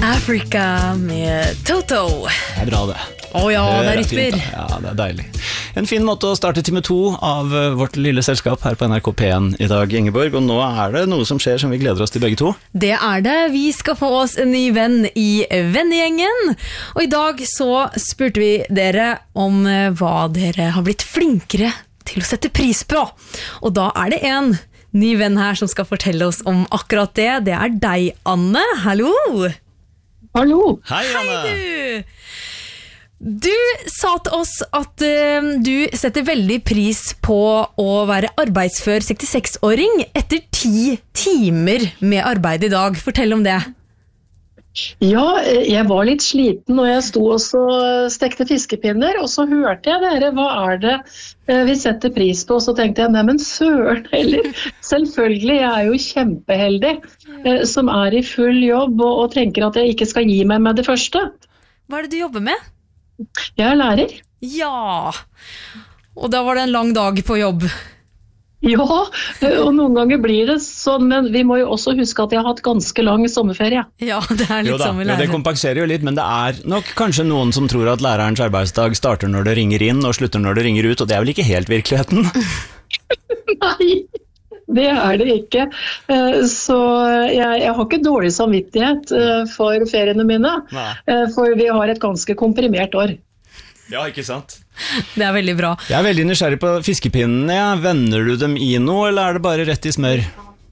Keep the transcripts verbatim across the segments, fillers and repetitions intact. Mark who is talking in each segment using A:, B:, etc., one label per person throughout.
A: Africa med Toto.
B: Det er bra det.
A: Åh ja, det er
B: fint,
A: rytmer.
B: da. Ja, det er deilig. En fin måte å starte time to av vårt lille selskap her på N R K P én i dag, Ingeborg. Og nå er det noe som skjer som vi gleder oss til begge to.
A: Det er det. Vi skal få oss en ny venn i vennegjengen. Og i dag så spurte vi dere om hva dere har blitt flinkere til å sette pris på. Og da er det en ny venn her som skal fortelle oss om akkurat det. Det er deg, Anne. Hallo!
C: Hallo!
B: Hei, Anne!
A: Hei, du! Du sa til oss at uh, du setter veldig pris på å være arbeidsfør sekstiseks-åring etter ti timer med arbeid i dag. Fortell om det.
C: Ja, jeg var litt sliten når jeg sto og stekte fiskepinner, og så hørte jeg dere, hva er det vi setter pris på? Og så tenkte jeg, nei, men søren heller. Selvfølgelig, jeg er jo kjempeheldig, som er i full jobb og, og tenker at jeg ikke skal gi meg med det første.
A: Hva er det du jobber med?
C: Jeg er lærer.
A: Ja, og da var det en lang dag på jobb.
C: Ja, og noen ganger blir det sånn, men vi må jo også huske at jeg har hatt ganske lang sommerferie.
A: Ja, det er litt
B: Jo da,
A: som med
B: jo, det
A: lærer.
B: kompenserer jo litt, men det er nok kanskje noen som tror at lærerens arbeidsdag starter når det ringer inn og slutter når det ringer ut, og det er vel ikke helt virkeligheten?
C: Nei, det er det ikke. Så jeg, jeg har ikke dårlig samvittighet for feriene mine,
B: Nei.
C: for vi har et ganske komprimert år.
B: Ja, ikke sant?
A: Det er veldig bra.
B: Jeg er veldig nysgjerrig på fiskepinnene. Ja. Vender du dem i noe, eller er det bare rett i smør?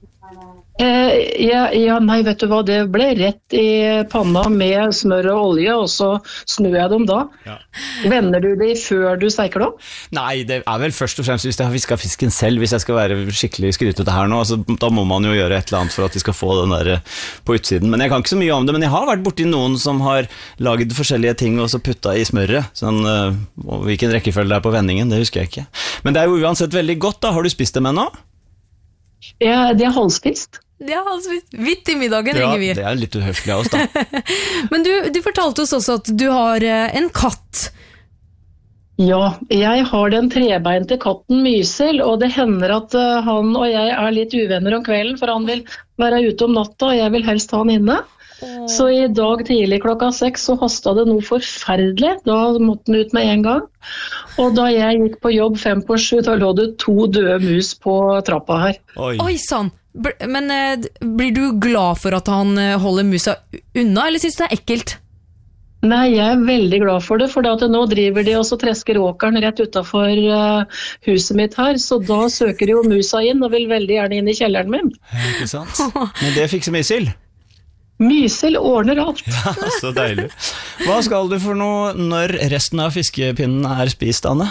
C: Eh, ja, ja, nei, vet du hva, det ble rett i panna med smør og olje, og så snur jeg dem da.
B: Ja.
C: Vender du det før du steiker dem?
B: Nei, det er vel først og fremst hvis jeg har fisket fisken selv, hvis jeg skal være skikkelig skrytete her nå, altså, da må man jo gjøre et eller annet for at de skal få den der på utsiden. Men jeg kan ikke så mye om det, men jeg har vært borti noen som har laget forskjellige ting og så puttet i smøret, sånn, uh, hvilken rekkefølge det er på vendingen, det husker jeg ikke. Men det er jo uansett veldig godt da, har du spist dem ennå?
C: Ja, det er halvspist.
A: Ja, altså, vidt i middagen
B: Ja,
A: ringer vi.
B: det er litt uhøflig av oss da.
A: Men du, du fortalte oss også at du har eh, en katt.
C: Ja, jeg har den trebeinte katten Mysel, og det hender at uh, han og jeg er litt uvenner om kvelden, for han vil være ute om natta, og jeg vil helst ha han inne.
A: Åh.
C: Så i dag tidlig klokka seks så hastet det noe forferdelig, da måtte den ut med en gang. Og da jeg gikk på jobb fem på sju, da lå det to døde mus på trappa her.
B: Oi.
A: Oi, sann. Bl- Men eh, blir du glad for at han eh, holder musa unna, eller synes du det er ekkelt?
C: Nei, jeg er veldig glad for det, for at nå driver de og så tresker åkeren rett utenfor uh, huset mitt her, så da søker jo musa inn og vil veldig gjerne inn i kjelleren min.
B: Ja, ikke sant? Men det fikser Mysel.
C: Mysel ordner alt.
B: Ja, så deilig. Hva skal du for noe når resten av fiskepinnen er spist, Anne?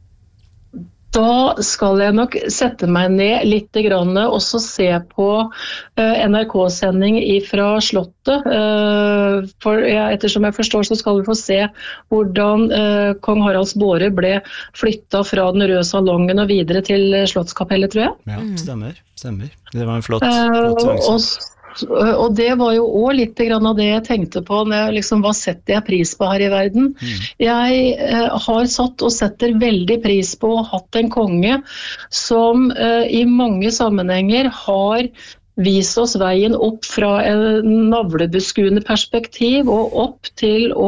C: Da skal jeg nok sette meg ned litt grann, og så se på uh, N R K-sending fra Slottet. Uh, for, ja, ettersom jeg forstår, så skal vi få se hvordan uh, kong Haralds båre ble flyttet fra den røde salongen og videre til Slottskapellet, tror jeg.
B: Ja, stemmer, stemmer. Det var en flott,
C: Uh,
B: flott
C: og,
B: seanse.
C: og det var jo også litt grann av det jeg tenkte på, når jeg, liksom, hva setter jeg pris på her i verden?
B: Mm.
C: Jeg eh, har satt og setter veldig pris på å ha hatt en konge som eh, i mange sammenhenger har vist oss veien opp fra en navlebeskuende perspektiv og opp til å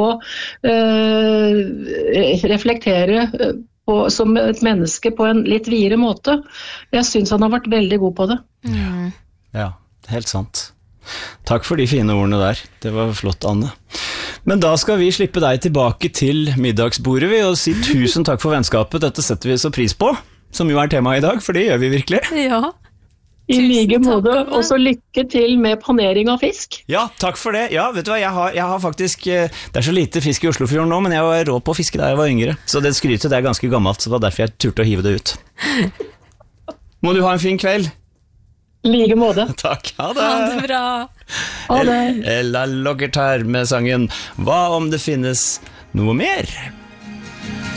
C: eh, reflektere på, som et menneske på en litt videre måte. Jeg synes han har vært veldig god på det.
A: Mm.
B: Ja, helt sant. Takk for de fine ordene der. Det var flott, Anne. Men da skal vi slippe deg tilbake til middagsbordet vi, og si tusen takk for vennskapet. Dette setter vi så pris på, som jo er temaet i dag, for det gjør vi virkelig.
A: Ja.
C: I
A: Tusen
C: like
A: takk,
C: måte,
A: Anne.
C: og så lykke til med panering av fisk.
B: Ja, takk for det. Ja, vet du hva, jeg har, jeg har faktisk, eh, det er så lite fisk i Oslofjorden nå, men jeg var rå på å fiske da jeg var yngre. Så det skrytet det er ganske gammelt, så det var derfor jeg turte å hive det ut. Må du ha en fin kveld?
C: Like måte.
B: Takk, ha det.
A: Ha det bra.
C: Ha det.
B: Ella Loggertær med sangen Hva om det finnes noe mer?